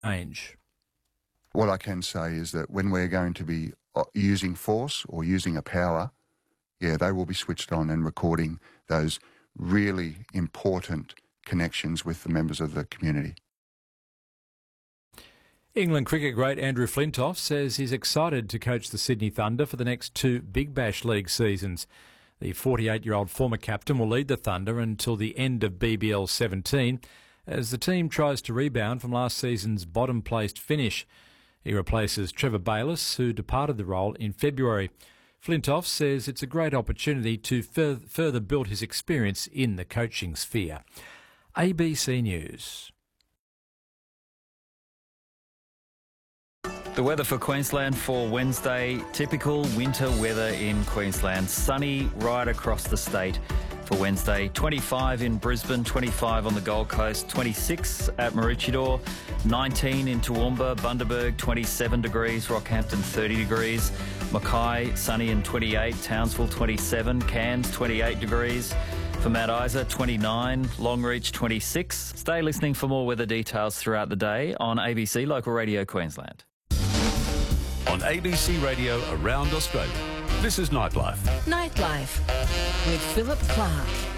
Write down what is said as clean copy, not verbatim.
Ainge. What I can say is that when we're going to be using force or using a power, they will be switched on and recording those really important connections with the members of the community. England cricket great Andrew Flintoff says he's excited to coach the Sydney Thunder for the next 2 Big Bash League seasons. The 48-year-old former captain will lead the Thunder until the end of BBL 17 as the team tries to rebound from last season's bottom-placed finish. He replaces Trevor Bayliss, who departed the role in February. Flintoff says it's a great opportunity to further build his experience in the coaching sphere. ABC News. The weather for Queensland for Wednesday, typical winter weather in Queensland. Sunny right across the state for Wednesday. 25 in Brisbane, 25 on the Gold Coast, 26 at Maroochydore, 19 in Toowoomba, Bundaberg 27 degrees, Rockhampton 30 degrees, Mackay sunny and 28, Townsville 27, Cairns 28 degrees. For Mount Isa, 29, Longreach 26. Stay listening for more weather details throughout the day on ABC Local Radio Queensland. On ABC Radio around Australia, this is Nightlife. Nightlife with Philip Clark.